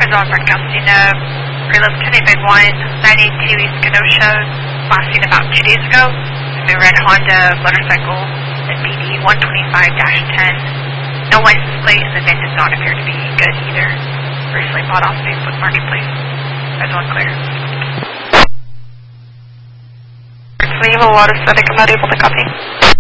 on broadcasting prelim 1081 982 East Kenosha, last seen about 2 days ago. The red Honda motorcycle at PD 125-10. No license plate, and the VIN does not appear to be good either. Recently bought off Facebook Marketplace. That's all clear. So you have a lot of static, I'm not able to copy.